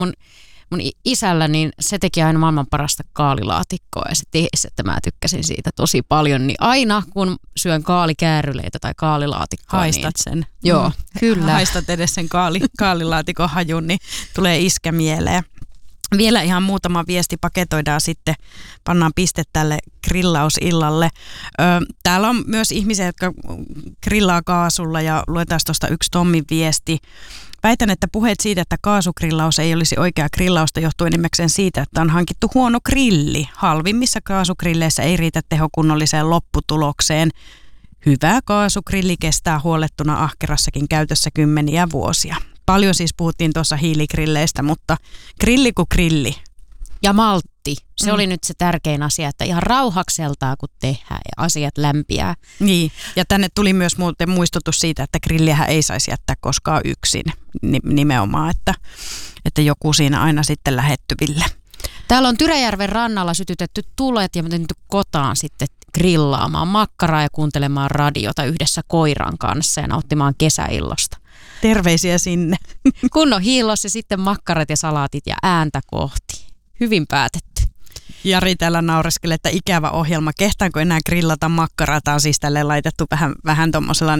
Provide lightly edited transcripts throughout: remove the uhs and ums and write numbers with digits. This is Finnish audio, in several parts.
mun isällä, niin se teki aina maailman parasta kaalilaatikkoa ja se tiesi, että mä tykkäsin siitä tosi paljon. Niin aina kun syön kaalikääryleitä tai kaalilaatikkoa, haistat niin sen. Joo, kyllä. Haistat edes sen kaalilaatikon hajun, niin tulee iskä mieleen. Vielä ihan muutama viesti paketoidaan sitten, pannaan piste tälle grillausillalle. Täällä on myös ihmisiä, jotka grillaa kaasulla ja luetaan tuosta yksi Tommin viesti. Väitän, että puheet siitä, että kaasugrillaus ei olisi oikea grillausta, johtuu enimmäkseen siitä, että on hankittu huono grilli. Halvimmissa kaasugrilleissä ei riitä tehokunnolliseen lopputulokseen. Hyvä kaasugrilli kestää huollettuna ahkerassakin käytössä kymmeniä vuosia. Paljon siis puhuttiin tuossa hiiligrilleistä, mutta grilli kuin grilli. Ja maltti. Se oli nyt se tärkein asia, että ihan rauhakseltaan kun tehdään ja asiat lämpiää. Niin, ja tänne tuli myös muuten muistutus siitä, että grilliähän ei saisi jättää koskaan yksin nimenomaan, että joku siinä aina sitten lähettyville. Täällä on Tyräjärven rannalla sytytetty tulet ja menty kotaan sitten grillaamaan makkaraa ja kuuntelemaan radiota yhdessä koiran kanssa ja nauttimaan kesäillosta. Terveisiä sinne. Kunnon hiilos ja sitten makkarat ja salaatit ja ääntä kohti. Hyvin päätetty. Jari täällä naureskelee, että ikävä ohjelma. Kehtaanko enää grillata makkaraa? Tämä on siis tälle laitettu vähän tuommoisella,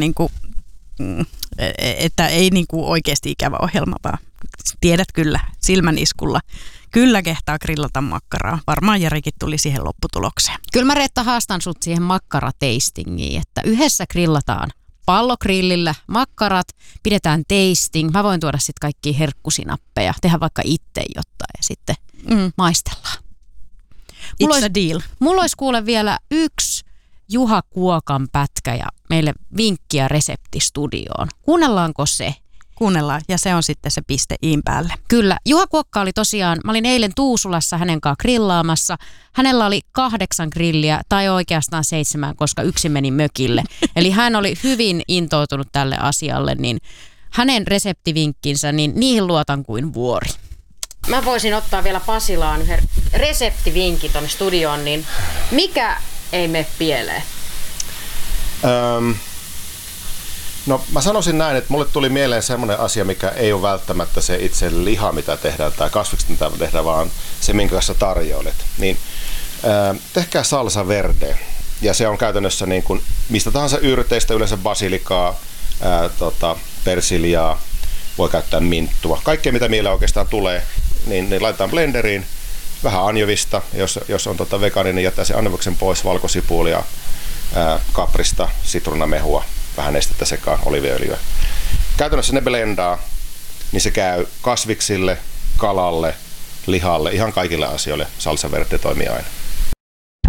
että ei oikeasti ikävä ohjelma, vaan tiedät kyllä silmäniskulla. Kyllä kehtaa grillata makkaraa. Varmaan Jarikin tuli siihen lopputulokseen. Kyllä mä Reetta haastan sut siihen makkarateistingiin, että yhdessä grillataan pallogrillillä makkarat, pidetään tasting. Mä voin tuoda sitten kaikkia herkkusinappeja, tehdä vaikka itse jotain ja sitten maistellaan. It's a deal. Mulla olisi kuule vielä yksi Juha Kuokan pätkä ja meille vinkkiä reseptistudioon. Kuunnellaanko se? Kuunnellaan ja se on sitten se piste iin päälle. Kyllä. Juha Kuokka oli tosiaan, mä olin eilen Tuusulassa hänen kanssaan grillaamassa. Hänellä oli 8 grilliä tai oikeastaan 7, koska yksi meni mökille. Eli hän oli hyvin intoutunut tälle asialle, niin hänen reseptivinkkinsä, niin niihin luotan kuin vuori. Mä voisin ottaa vielä Pasilaan yhden reseptivinkin tuonne studioon, niin mikä ei mene pieleen? No mä sanoisin näin, että mulle tuli mieleen semmoinen asia, mikä ei ole välttämättä se itse liha, mitä tehdään, tai kasvikset, mitä tehdään, vaan se, minkä kanssa tarjoilet. Niin tehkää salsa verde. Ja se on käytännössä niin kuin mistä tahansa yrteistä, yleensä basilikaa, persiliaa, voi käyttää minttua. Kaikkea, mitä mieleen oikeastaan tulee, niin laitetaan blenderiin. Vähän anjovista, jos on vegaaninen, niin jättää sen anjovuksen pois, valkosipulia, kaprista, sitruunamehua, vähän nestettä sekaan, oliiviöljyä. Käytännössä ne blendaa, niin se käy kasviksille, kalalle, lihalle, ihan kaikille asioille. Salsa verde toimii aina.